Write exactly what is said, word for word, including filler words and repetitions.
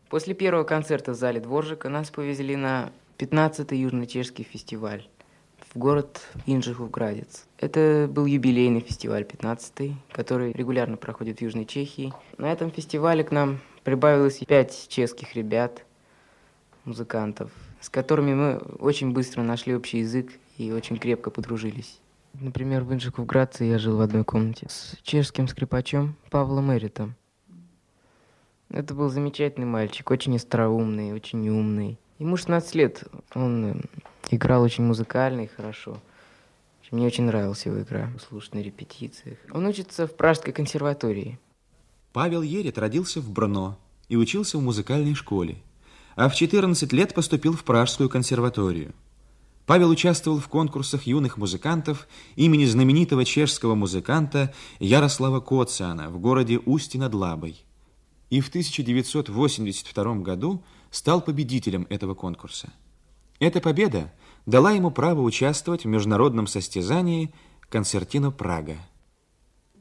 После первого концерта в зале Дворжика нас повезли на пятнадцатый Южно-Чешский фестиваль в город Инжихов-Градец. Это был юбилейный фестиваль, пятнадцатый, который регулярно проходит в Южной Чехии. На этом фестивале к нам прибавилось пять чешских ребят, музыкантов, с которыми мы очень быстро нашли общий язык и очень крепко подружились. Например, в Инжихов-Градце я жил в одной комнате с чешским скрипачом Павлом Эритом. Это был замечательный мальчик, очень остроумный, очень умный. Ему шестнадцать лет, он играл очень музыкально и хорошо. Мне очень нравилась его игра, слушать на репетициях. Он учится в Пражской консерватории. Павел Ерит родился в Брно и учился в музыкальной школе, а в четырнадцать лет поступил в Пражскую консерваторию. Павел участвовал в конкурсах юных музыкантов имени знаменитого чешского музыканта Ярослава Коциана в городе Усти над Лабой. И в тысяча девятьсот восемьдесят втором году стал победителем этого конкурса. Эта победа дала ему право участвовать в международном состязании «Концертино Прага».